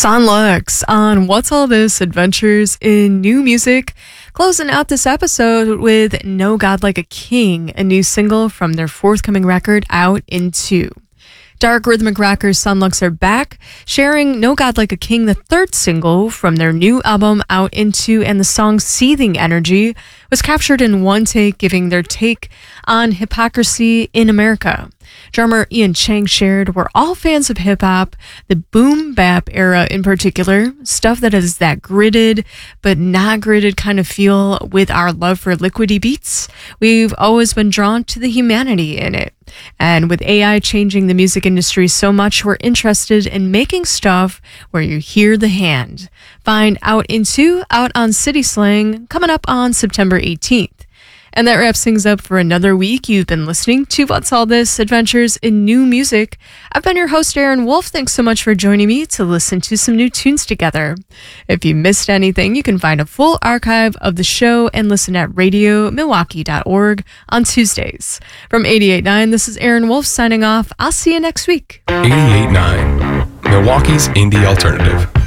Sonlux on What's All This Adventures in New Music. Closing out this episode with No God Like a King, a new single from their forthcoming record, Out in Two. Dark rhythmic rockers Sonlux are back, sharing No God Like a King, the third single from their new album Out Into, and the song Seething Energy was captured in one take, giving their take on hypocrisy in America. Drummer Ian Chang shared, "We're all fans of hip-hop, the boom bap era in particular, stuff that is that gritted but not gritted kind of feel with our love for liquidy beats. We've always been drawn to the humanity in it. And with AI changing the music industry so much, we're interested in making stuff where you hear the hand." Find Out Into out on City Slang coming up on September 18th. And that wraps things up for another week. You've been listening to What's All This Adventures in New Music. I've been your host, Aaron Wolf. Thanks so much for joining me to listen to some new tunes together. If you missed anything, you can find a full archive of the show and listen at radiomilwaukee.org on Tuesdays. From 88.9, this is Aaron Wolf signing off. I'll see you next week. 88.9, Milwaukee's Indie Alternative.